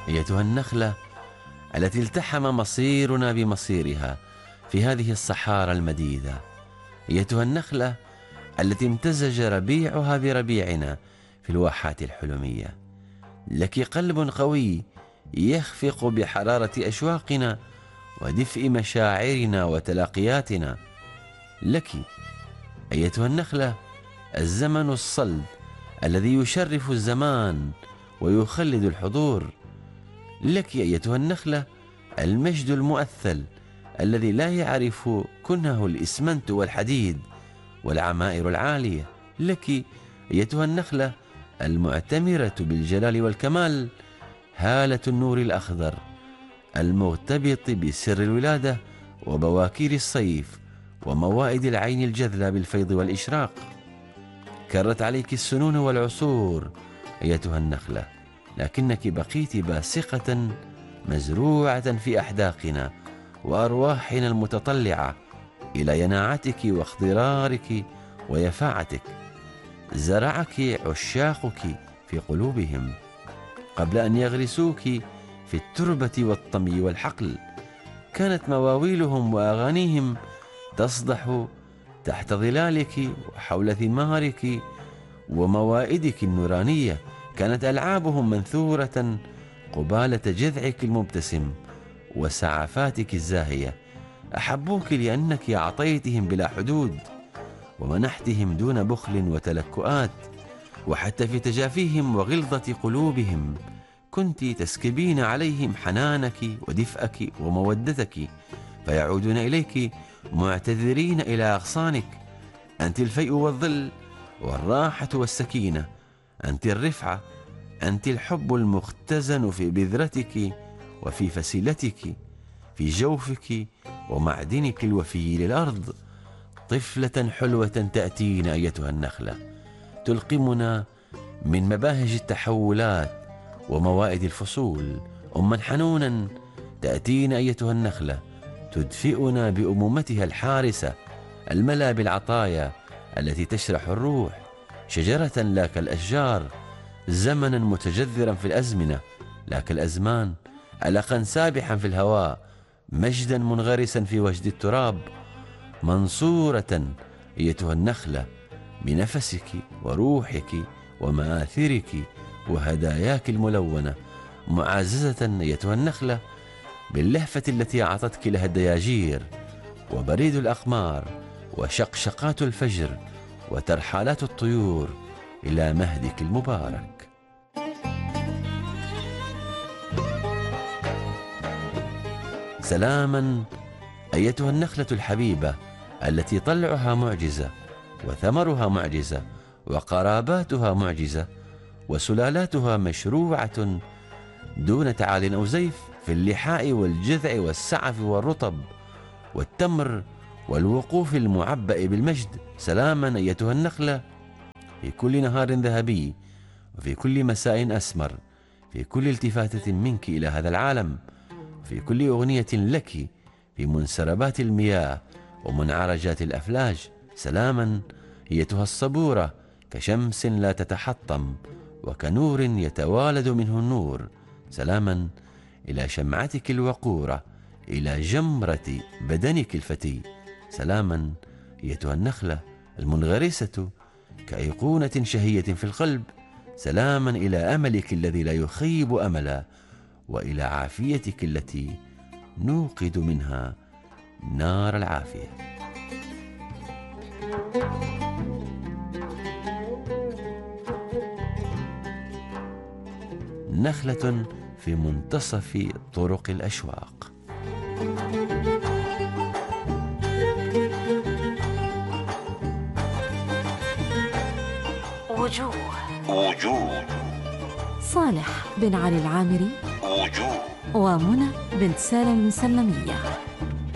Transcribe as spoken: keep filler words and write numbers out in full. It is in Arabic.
أيتها النخلة التي التحم مصيرنا بمصيرها في هذه الصحارى المديدة، أيتها النخلة التي امتزج ربيعها بربيعنا في الواحات الحلمية، لك قلب قوي يخفق بحرارة أشواقنا ودفء مشاعرنا وتلاقياتنا. لك أيتها النخلة الزمن الصلب الذي يشرف الزمان ويخلد الحضور. لك أيتها النخلة المجد المؤثل الذي لا يعرف كنهه الإسمنت والحديد والعمائر العالية. لك أيتها النخلة المعتمرة بالجلال والكمال، هالة النور الأخضر المغتبط بسر الولادة وبواكير الصيف وموائد العين الجذلة بالفيض والإشراق. كرت عليك السنون والعصور أيتها النخلة، لكنك بقيت باسقة مزروعة في أحداقنا وأرواحنا المتطلعة إلى يناعتك واخضرارك ويفاعتك. زرعك عشاقك في قلوبهم قبل أن يغرسوك في التربة والطمي والحقل. كانت مواويلهم وأغانيهم تصدح تحت ظلالك وحول ثمارك وموائدك النورانية. كانت ألعابهم منثورة قبالة جذعك المبتسم وسعفاتك الزاهية. أحبوك لأنك أعطيتهم بلا حدود ومنحتهم دون بخل وتلكؤات، وحتى في تجافيهم وغلظة قلوبهم كنت تسكبين عليهم حنانك ودفئك ومودتك، فيعودون إليك معتذرين إلى أغصانك. أنت الفيء والظل والراحة والسكينة، أنت الرفعة، أنت الحب المختزن في بذرتك وفي فسيلتك، في جوفك ومعدنك الوفي للأرض. طفلة حلوة تأتينا أيتها النخلة، تلقمنا من مباهج التحولات وموائد الفصول. أما حنونا تأتينا أيتها النخلة، تدفئنا بأمومتها الحارسة الملا بالعطايا التي تشرح الروح. شجرة لا كالأشجار، زمنا متجذرا في الأزمنة لا كالأزمان، ألقا سابحا في الهواء، مجدا منغرسا في وجد التراب. منصورة أيتها النخلة بنفسك وروحك ومآثرك وهداياك الملونة. معززة أيتها النخلة باللهفة التي أعطتك لها الدياجير وبريد الأقمار وشقشقات الفجر وترحالات الطيور إلى مهدك المبارك. سلاما أيتها النخلة الحبيبة التي طلعها معجزة وثمرها معجزة وقراباتها معجزة وسلالاتها مشروعة دون تعال أو زيف، في اللحاء والجذع والسعف والرطب والتمر والوقوف المعبأ بالمجد. سلاما أيتها النخلة في كل نهار ذهبي وفي كل مساء أسمر، في كل التفاتة منك إلى هذا العالم، في كل أغنية لك في منسربات المياه ومنعرجات الأفلاج. سلاما أيتها الصبورة كشمس لا تتحطم وكنور يتوالد منه النور. سلاما إلى شمعتك الوقورة، إلى جمرة بدنك الفتي. سلاما أيتها النخلة المنغرسة كأيقونة شهية في القلب. سلاما إلى أملك الذي لا يخيب أملا، وإلى عافيتك التي نوقد منها نار العافية. نخلة في منتصف طرق الأشواق. وجوه وجوه صالح بن علي العامري، وجوه ومنى بنت سالم المسلمية.